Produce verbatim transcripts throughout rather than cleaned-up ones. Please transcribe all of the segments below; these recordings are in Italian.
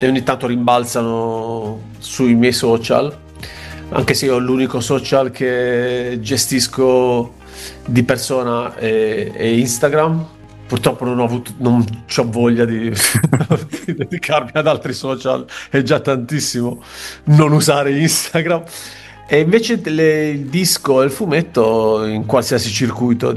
e ogni tanto rimbalzano sui miei social, anche se io l'unico social che gestisco di persona è, è Instagram. Purtroppo non ho avuto, non c'ho voglia di, di dedicarmi ad altri social, è già tantissimo non usare Instagram. E invece le, il disco e il fumetto in qualsiasi circuito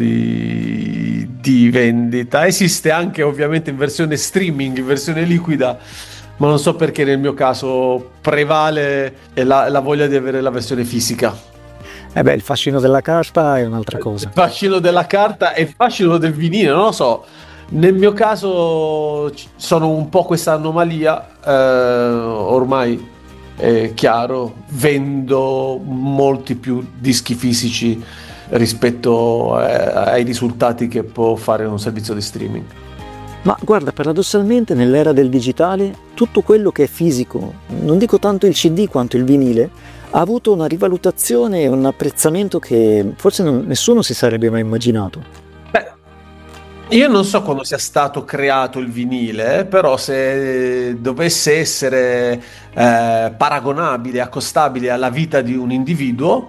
di, di vendita esiste, anche ovviamente in versione streaming, in versione liquida, ma non so perché nel mio caso prevale la, la voglia di avere la versione fisica. Eh beh, il fascino della carta è un'altra cosa. Il fascino della carta e il fascino del vinile, non lo so. Nel mio caso sono un po' questa anomalia, eh, ormai è chiaro, vendo molti più dischi fisici rispetto a, ai risultati che può fare un servizio di streaming. Ma guarda, paradossalmente nell'era del digitale tutto quello che è fisico, non dico tanto il C D quanto il vinile, ha avuto una rivalutazione e un apprezzamento che forse non, nessuno si sarebbe mai immaginato. Beh, io non so quando sia stato creato il vinile, però se dovesse essere eh, paragonabile, accostabile alla vita di un individuo,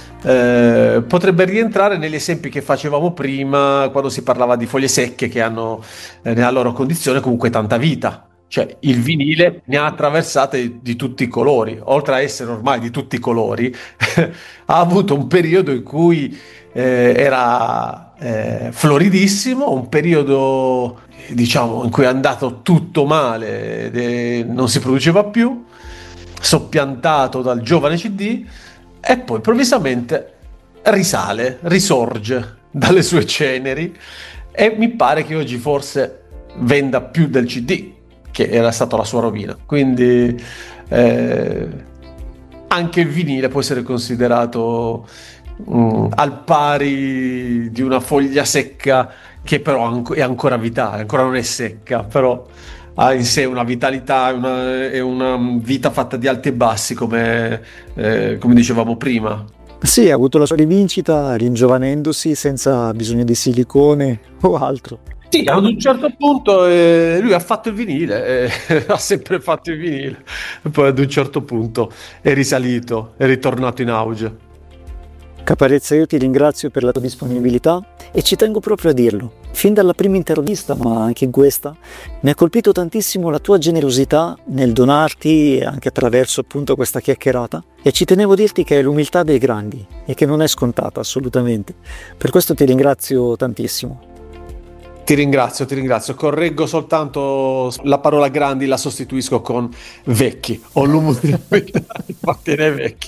eh, potrebbe rientrare negli esempi che facevamo prima quando si parlava di foglie secche che hanno eh, nella loro condizione comunque tanta vita. Cioè il vinile ne ha attraversate di tutti i colori, oltre a essere ormai di tutti i colori, ha avuto un periodo in cui eh, era eh, floridissimo, un periodo diciamo in cui è andato tutto male, ed, non si produceva più, soppiantato dal giovane C D, e poi improvvisamente risale, risorge dalle sue ceneri, e mi pare che oggi forse venda più del C D, che era stata la sua rovina. Quindi eh, anche il vinile può essere considerato mh, al pari di una foglia secca, che però è ancora vitale, ancora non è secca, però ha in sé una vitalità, una, è una vita fatta di alti e bassi, come, eh, come dicevamo prima. Sì, ha avuto la sua rivincita ringiovanendosi senza bisogno di silicone o altro. Sì, ad un certo punto eh, lui ha fatto il vinile, eh, ha sempre fatto il vinile, e poi ad un certo punto è risalito, è ritornato in auge. Caparezza, io ti ringrazio per la tua disponibilità e ci tengo proprio a dirlo. Fin dalla prima intervista, ma anche in questa, mi ha colpito tantissimo la tua generosità nel donarti, anche attraverso appunto questa chiacchierata, e ci tenevo a dirti che è l'umiltà dei grandi e che non è scontata assolutamente. Per questo ti ringrazio tantissimo. Ti ringrazio, ti ringrazio. Correggo soltanto la parola grandi, la sostituisco con vecchi. Ho l'umiltà di appartiene ai vecchi.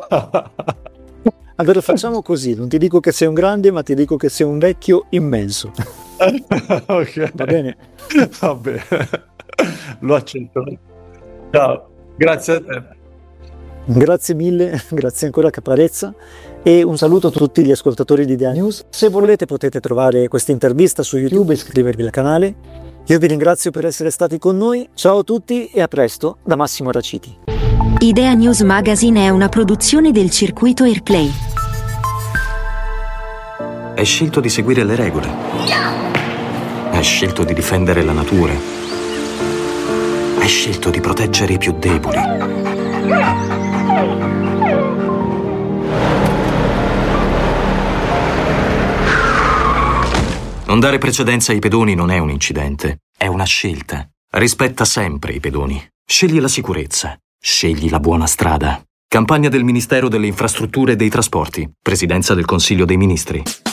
Allora facciamo così, non ti dico che sei un grande, ma ti dico che sei un vecchio immenso. Ok. Va bene? Va bene. Lo accetto. Ciao. Grazie a te. Grazie mille, grazie ancora Caparezza, e un saluto a tutti gli ascoltatori di Idea News. Se volete potete trovare questa intervista su YouTube e iscrivervi al canale. Io vi ringrazio per essere stati con noi, ciao a tutti e a presto da Massimo Raciti. Idea News Magazine è una produzione del circuito Airplay. Hai scelto di seguire le regole. Hai scelto di difendere la natura. Hai scelto di proteggere i più deboli. Non dare precedenza ai pedoni non è un incidente, è una scelta. Rispetta sempre i pedoni. Scegli la sicurezza. Scegli la buona strada. Campagna del Ministero delle Infrastrutture e dei Trasporti. Presidenza del Consiglio dei Ministri.